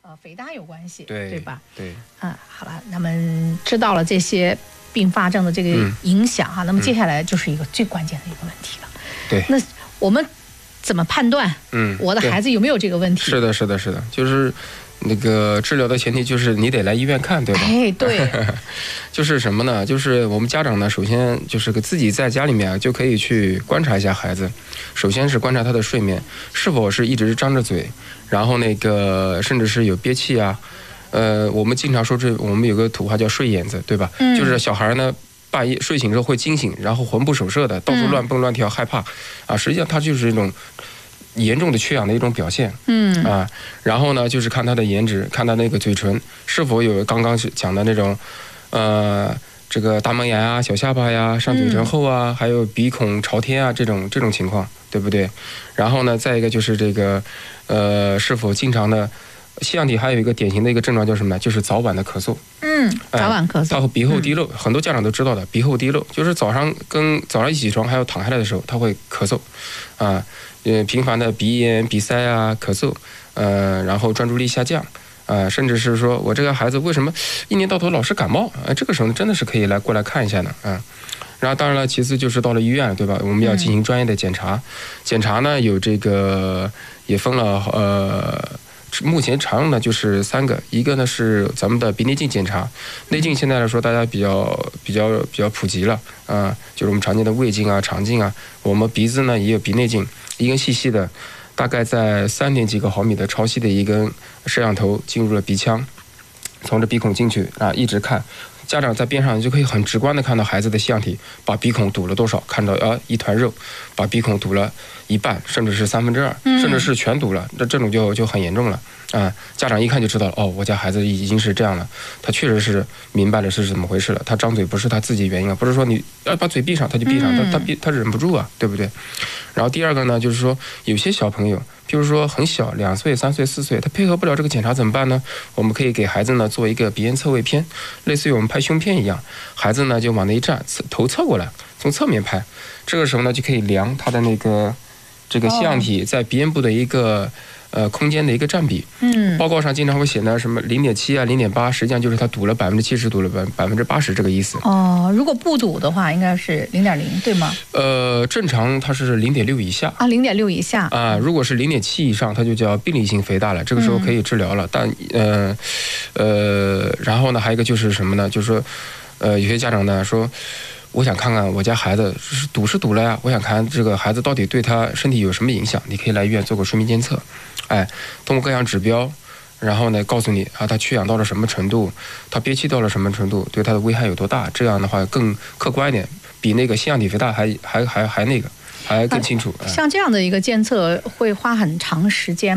肥大有关系， 对吧？ 对。 好了，那么知道了这些并发症的这个影响哈，那么接下来就是一个最关键的一个问题了。 对， 那我们怎么判断我的孩子有没有这个问题？ 是的，就是那个治疗的前提就是你得来医院看，对吧？ 对。 就是什么呢？就是我们家长呢，首先就是自己在家里面就可以去观察一下孩子。首先是观察他的睡眠是否是一直张着嘴，然后那个甚至是有憋气啊。我们经常说我们有个土话叫睡眼子，对吧？就是小孩呢半夜睡醒之后会惊醒，然后魂不守舍的到处乱蹦乱跳，害怕啊。实际上他就是一种严重的缺氧的一种表现，然后呢，就是看他的颜值，看他那个嘴唇是否有刚刚讲的那种，这个大门牙啊、小下巴呀、上嘴唇厚啊，还有鼻孔朝天啊这种情况，对不对？然后呢，再一个就是这个，是否经常的腺样体还有一个典型的一个症状叫什么呢？就是早晚的咳嗽。 早晚咳嗽。 他鼻后滴漏，很多家长都知道的，鼻后滴漏就是早上一起床还有躺下来的时候，他会咳嗽，频繁的鼻炎、鼻塞啊、咳嗽，然后专注力下降，甚至是说我这个孩子为什么一年到头老是感冒？这个时候真的是可以过来看一下的，然后当然了，其次就是到了医院，对吧？我们要进行专业的检查，检查呢有这个也分了目前常用的就是3个，一个呢是咱们的鼻内镜检查，内镜现在来说大家比较普及了，就是我们常见的胃镜啊、肠镜啊，我们鼻子呢也有鼻内镜，一根细细的，大概在3点几个毫米的超细的一根摄像头进入了鼻腔，从这鼻孔进去一直看。家长在边上就可以很直观的看到孩子的腺样体把鼻孔堵了多少，看到一团肉把鼻孔堵了一半，甚至是2/3，甚至是全堵了，这种就很严重了家长一看就知道了，我家孩子已经是这样了，他确实是明白了是怎么回事了，他张嘴不是他自己原因啊，不是说你要把嘴闭上他就闭上，他忍不住啊，对不对？然后第二个呢，就是说有些小朋友，譬如说很小2岁、3岁、4岁，他配合不了这个检查怎么办呢？我们可以给孩子呢做一个鼻咽侧位片，类似于我们拍胸片一样，孩子呢就往那一站，头侧过来，从侧面拍，这个时候呢就可以量他的这个腺样体在鼻咽部的一个空间的一个占比。报告上经常会写呢什么0.7啊、0.8，实际上就是它堵了70%，堵了80%这个意思。 如果不堵的话，应该是0.0，对吗？ 正常它是0.6以下。 0.6以下。 如果是0.7以上，它就叫病理性肥大了，这个时候可以治疗了。但然后呢，还有一个就是什么呢？就是说，有些家长呢说，我想看看我家孩子是堵了呀，我想看这个孩子到底对他身体有什么影响，你可以来医院做个睡眠监测，通过各项指标，然后呢告诉你他缺氧到了什么程度，他憋气到了什么程度，对他的危害有多大，这样的话更客观一点，比那个腺样体肥大还更清楚。 像这样的一个监测会花很长时间